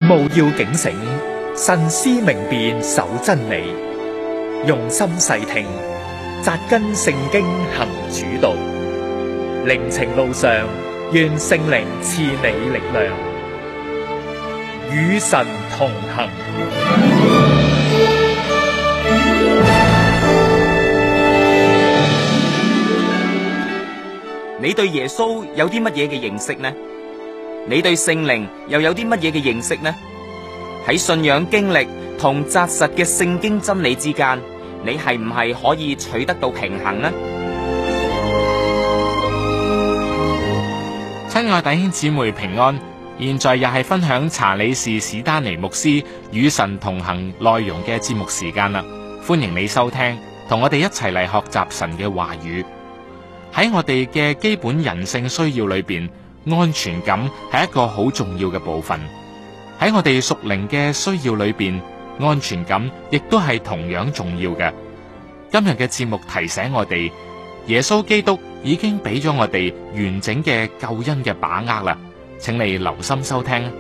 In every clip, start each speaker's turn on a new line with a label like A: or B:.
A: 務要警醒，慎思明辨，守真理，用心細聽，扎根聖經行主道。靈程路上，願聖靈賜你力量，與神同行。
B: 你對耶穌有啲乜嘢嘅認識呢？你對聖靈又有啲乜嘢嘅認識呢？喺信仰經歷同紮實嘅聖經真理之間，你係唔係可以取得到平衡呢？
C: 親愛弟兄姊妹平安，現在又係分享查理士史丹尼牧師與神同行內容嘅節目時間啦。歡迎你收聽，同我哋一齊嚟學習神嘅話語。喺我哋嘅基本人性需要裏邊，安全感係一個好重要嘅部分。喺我哋屬靈嘅需要裏邊，安全感亦都係同樣重要嘅。今日嘅節目提醒我哋，耶穌基督已經俾咗我哋完整嘅救恩嘅把握啦。請你留心收聽。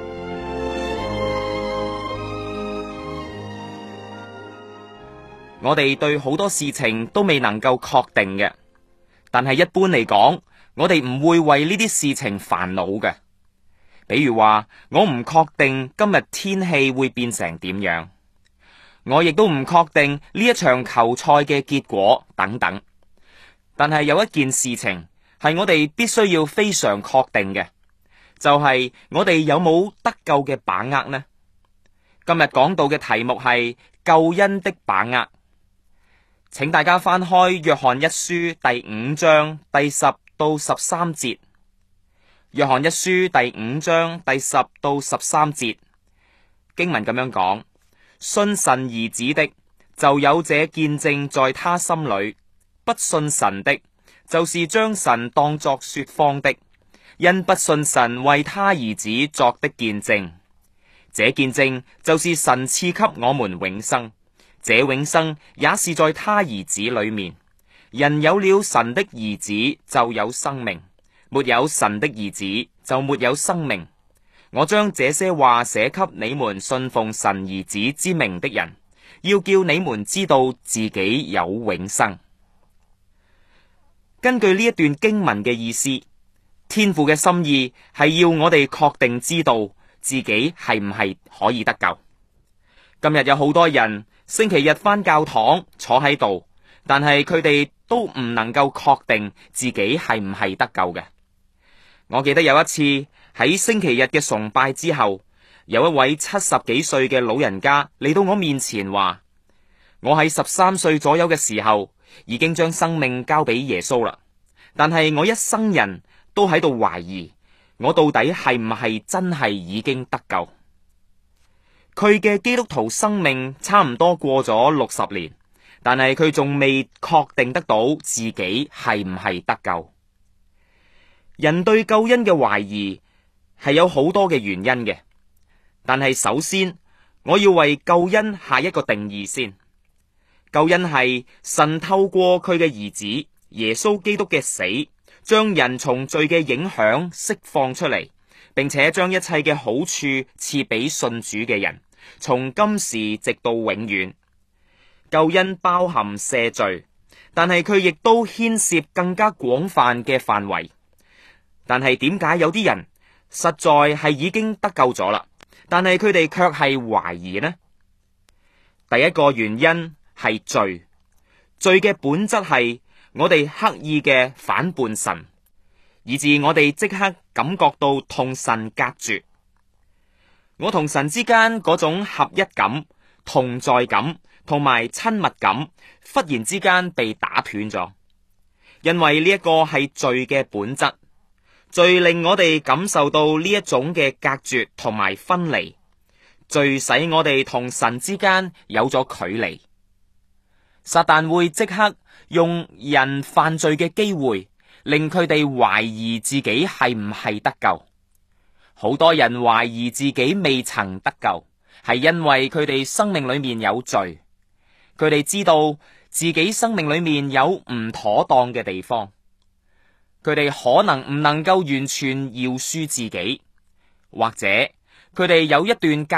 B: 我哋對好多事情都未能夠確定嘅，但係一般嚟講，我哋唔會為呢啲事情煩惱嘅。比如話，我唔確定今日天氣會變成點樣，我亦都唔確定呢一場球賽嘅結果等等。但係有一件事情係我哋必須要非常確定嘅，就係我哋有冇得救嘅把握呢？今日講到嘅題目係救恩的把握。請大家翻開約翰一書第5章第10到13節。約翰一書第5章第10到13節經文咁樣講：信神兒子的，就有這見證在他心裏；不信神的，就是將神當作說謊的，因不信神為他兒子作的見證。這見證就是神賜給我們永生，這永生也是在他兒子裏面。人有了神的兒子就有生命，沒有神的兒子就沒有生命。我將這些話寫給你們信奉神兒子之名的人，要叫你們知道自己有永生。根據呢一段經文嘅意思，天父嘅心意係要我哋確定知道自己係唔係可以得救。今日有好多人星期日返教堂坐喺度，但係佢哋都唔能夠確定自己係唔係得救嘅。我記得有一次喺星期日嘅崇拜之後，有一位70幾歲嘅老人家嚟到我面前話：我喺13歲左右嘅時候已經將生命交俾耶穌啦，但係我一生人都喺度懷疑我到底係唔係真係已經得救。佢嘅基督徒生命差唔多過咗60年，但係佢仲未確定得到自己係唔係得救。人對救恩嘅懷疑係有好多嘅原因嘅，但係首先我要為救恩下一個定義先。救恩係神透過佢嘅兒子耶穌基督嘅死，將人從罪嘅影響釋放出嚟，並且將一切嘅好處賜俾信主嘅人，從今時直到永遠。救恩包含赦罪，但係佢亦都牽涉更加廣泛嘅範圍。但係點解有啲人實在係已經得救咗啦，但係佢哋卻係懷疑呢？第一個原因係罪。罪嘅本質係我哋刻意嘅反叛神，以致我哋即刻感覺到同神隔絕。我同神之間嗰種合一感、同在感同埋親密感忽然之間被打斷咗，因為呢一個係罪嘅本質。罪令我哋感受到呢一種嘅隔絕同埋分離，罪使我哋同神之間有咗距離。撒旦會即刻用人犯罪嘅機會，令佢哋懷疑自己係唔係得救。好多人懷疑自己未曾得救，係因為佢哋生命裏面有罪。佢哋知道自己生命裏面有唔妥當嘅地方。佢哋可能唔能夠完全饒恕自己，或者佢哋有一段